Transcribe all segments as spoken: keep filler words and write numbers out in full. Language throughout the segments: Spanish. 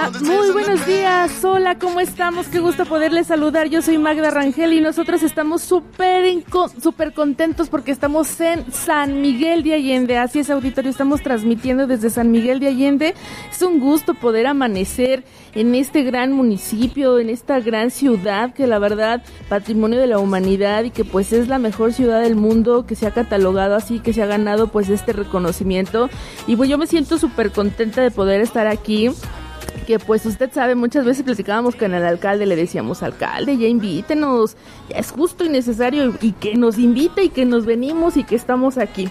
Muy buenos días, hola, ¿cómo estamos? Qué gusto poderles saludar, yo soy Magda Rangel y nosotros estamos súper súper contentos porque estamos en San Miguel de Allende, así es, auditorio, estamos transmitiendo desde San Miguel de Allende. Es un gusto poder amanecer en este gran municipio, en esta gran ciudad que la verdad, patrimonio de la humanidad y que pues es la mejor ciudad del mundo, que se ha catalogado así, que se ha ganado pues este reconocimiento. Y pues yo me siento súper contenta de poder estar aquí, que pues usted sabe, muchas veces platicábamos con el alcalde, le decíamos, alcalde, ya invítenos, ya es justo y necesario, y que nos invite y que nos venimos y que estamos aquí.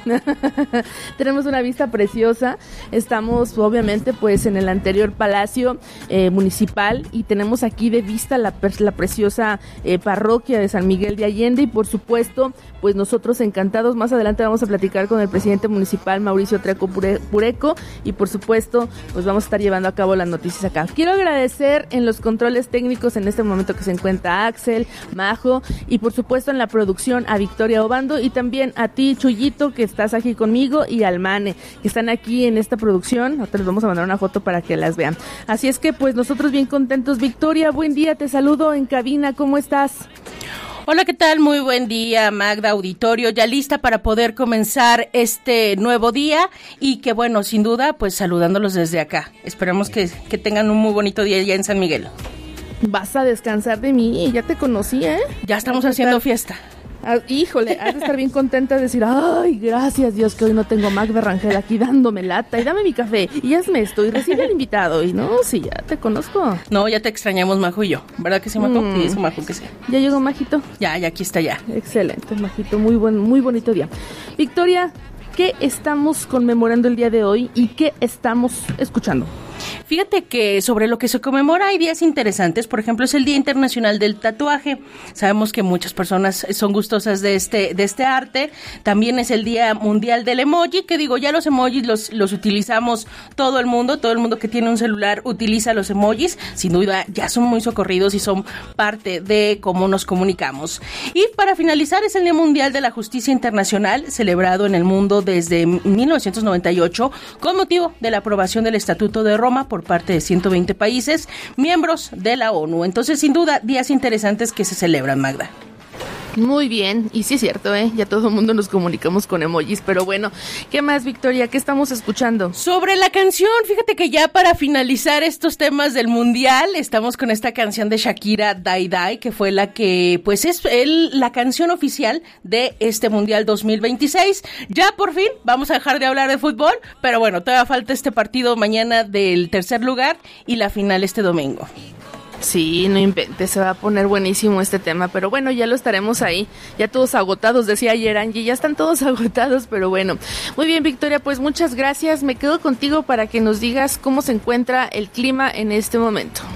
Tenemos una vista preciosa, estamos obviamente pues en el anterior palacio eh, municipal y tenemos aquí de vista la, la preciosa eh, parroquia de San Miguel de Allende y por supuesto pues nosotros encantados, más adelante vamos a platicar con el presidente municipal Mauricio Treco Pureco y por supuesto pues vamos a estar llevando a cabo las noticias acá. Quiero agradecer en los controles técnicos en este momento que se encuentra Axel, Majo y por supuesto en la producción a Victoria Obando y también a ti, Chuyito, que estás aquí conmigo, y al Mane, que están aquí en esta producción. Ahorita les vamos a mandar una foto para que las vean. Así es que pues nosotros bien contentos. Victoria, buen día, te saludo en cabina, ¿cómo estás? Hola, ¿qué tal? Muy buen día, Magda, auditorio, ya lista para poder comenzar este nuevo día y que bueno, sin duda, pues saludándolos desde acá. Esperamos que, que tengan un muy bonito día ya en San Miguel. Vas a descansar de mí, ya te conocí, ¿eh? Ya estamos haciendo fiesta. Ah, híjole, has de estar bien contenta de decir, ay, gracias Dios que hoy no tengo a Magda Rangel aquí dándome lata y dame mi café y hazme esto y recibe el invitado y no, sí, ya te conozco. No, ya te extrañamos, Majo y yo, ¿verdad que sí, Majo? Mm. Sí, Majo que sí. ¿Ya llegó Majito? Ya, ya aquí está ya. Excelente, Majito, muy buen, muy bonito día. Victoria, ¿qué estamos conmemorando el día de hoy y qué estamos escuchando? Fíjate que sobre lo que se conmemora hay días interesantes, por ejemplo es el Día Internacional del Tatuaje, sabemos que muchas personas son gustosas de este de este arte, también es el Día Mundial del Emoji, que digo, ya los emojis los, los utilizamos todo el mundo, todo el mundo que tiene un celular utiliza los emojis, sin duda ya son muy socorridos y son parte de cómo nos comunicamos. Y para finalizar es el Día Mundial de la Justicia Internacional, celebrado en el mundo desde mil novecientos noventa y ocho, con motivo de la aprobación del Estatuto de Roma por parte de ciento veinte países miembros de la ONU. Entonces, sin duda, días interesantes que se celebran, Magda. Muy bien, y sí es cierto, ¿eh? Ya todo el mundo nos comunicamos con emojis, pero bueno, ¿qué más, Victoria? ¿Qué estamos escuchando? Sobre la canción, fíjate que ya para finalizar estos temas del Mundial, estamos con esta canción de Shakira, Die Die, que fue la que, pues es el, la canción oficial de este Mundial dos mil veintiséis. Ya por fin vamos a dejar de hablar de fútbol, pero bueno, todavía falta este partido mañana del tercer lugar y la final este domingo. Sí, no inventes, se va a poner buenísimo este tema, pero bueno, ya lo estaremos ahí, ya todos agotados, decía ayer Angie, ya están todos agotados, pero bueno. Muy bien, Victoria, pues muchas gracias, me quedo contigo para que nos digas cómo se encuentra el clima en este momento.